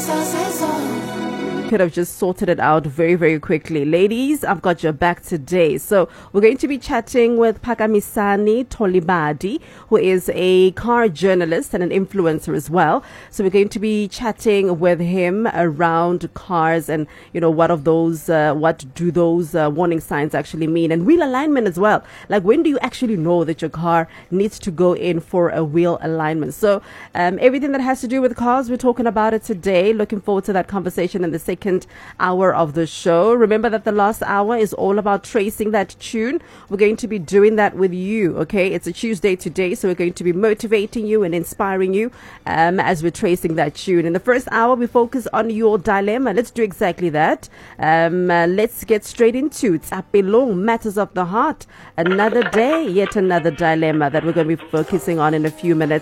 Could have just sorted it out very, very quickly. Ladies, I've got your back today. So we're going to be chatting with Phakamisani Tolibadi, who is a car journalist and an influencer as well. So we're going to be chatting with him around cars and, you know, what do those warning signs actually mean, and wheel alignment as well. Like, when do you actually know that your car needs to go in for a wheel alignment? So everything that has to do with cars, we're talking about it today. Looking forward to that conversation in the second hour of the show. Remember that the last hour is all about tracing that tune. We're going to be doing that with you, okay? It's a Tuesday today, so we're going to be motivating you and inspiring you as we're tracing that tune. In the first hour, we focus on your dilemma. Let's do exactly that. Let's get straight into Tapilong, Matters of the Heart. Another day, yet another dilemma that we're going to be focusing on in a few minutes.